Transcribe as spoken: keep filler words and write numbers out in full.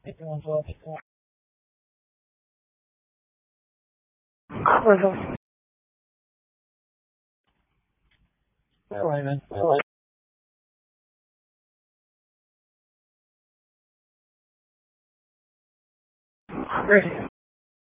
Take one, twelve, take one. Virgil. All right, man. All right. Great.